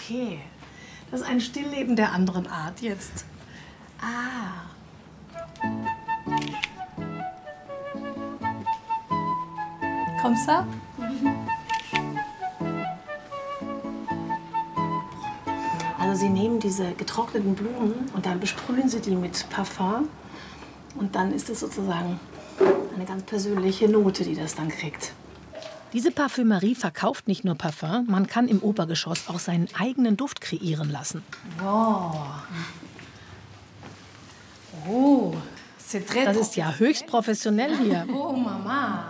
okay. Das ist ein Stillleben der anderen Art jetzt. Ah. Comme ça? Also Sie nehmen diese getrockneten Blumen und dann besprühen Sie die mit Parfum. Und dann ist es sozusagen eine ganz persönliche Note, die das dann kriegt. Diese Parfümerie verkauft nicht nur Parfum, man kann im Obergeschoss auch seinen eigenen Duft kreieren lassen. Wow. Oh, das ist ja höchst professionell hier. Oh, Mama.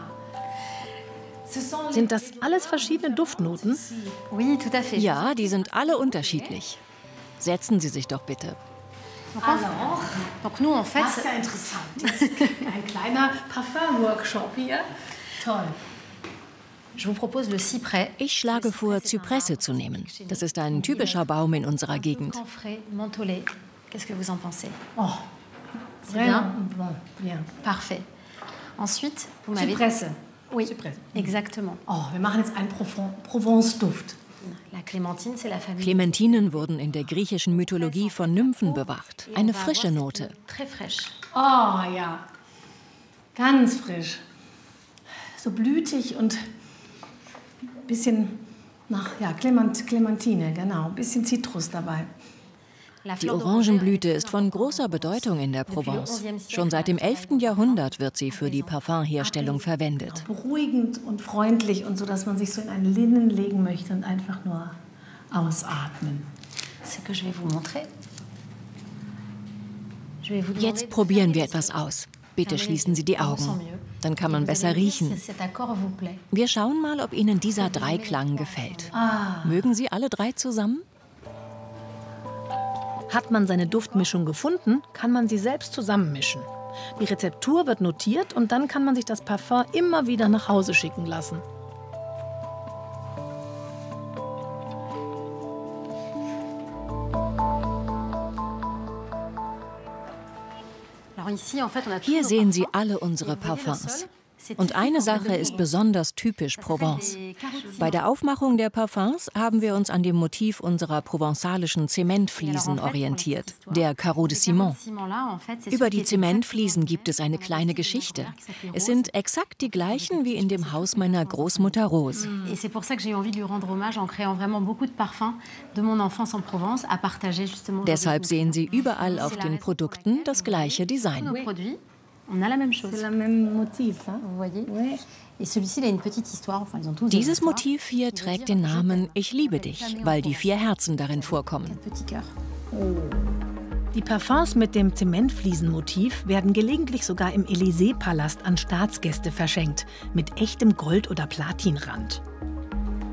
Sind das alles verschiedene Duftnoten? Ja, die sind alle unterschiedlich. Setzen Sie sich doch bitte. Das ist ja interessant. Jetzt ein kleiner Parfum-Workshop hier. Toll. Ich schlage vor, Zypresse zu nehmen. Das ist ein typischer Baum in unserer Gegend. Oh, bien. Parfait. Ensuite, vous m'avez... Zypresse. Oui, Zypresse. exactement. Oh, wir machen jetzt einen Provence-Duft. La clémentine, c'est la famille. Clementinen wurden in der griechischen Mythologie von Nymphen bewacht. Eine frische Note. Très fraîche. Oh ja, ganz frisch. So blütig und ein bisschen nach Clementine, genau. Ein bisschen Zitrus dabei. Die Orangenblüte ist von großer Bedeutung in der Provence. Schon seit dem 11. Jahrhundert wird sie für die Parfumherstellung verwendet. Beruhigend und freundlich und so, dass man sich so in ein Linnen legen möchte und einfach nur ausatmen. Jetzt probieren wir etwas aus. Bitte schließen Sie die Augen. Dann kann man besser riechen. Wir schauen mal, ob Ihnen dieser Dreiklang gefällt. Mögen Sie alle drei zusammen? Hat man seine Duftmischung gefunden, kann man sie selbst zusammenmischen. Die Rezeptur wird notiert und dann kann man sich das Parfum immer wieder nach Hause schicken lassen. Hier sehen Sie alle unsere Parfums. Und eine Sache ist besonders typisch Provence. Bei der Aufmachung der Parfums haben wir uns an dem Motiv unserer provenzalischen Zementfliesen orientiert, der Carreau de Ciment. Über die Zementfliesen gibt es eine kleine Geschichte. Es sind exakt die gleichen wie in dem Haus meiner Großmutter Rose. Deshalb sehen Sie überall auf den Produkten das gleiche Design. Dieses Motiv hier trägt den Namen Ich liebe dich, weil die 4 Herzen darin vorkommen. Die Parfums mit dem Zementfliesenmotiv werden gelegentlich sogar im Élysée-Palast an Staatsgäste verschenkt, mit echtem Gold- oder Platinrand.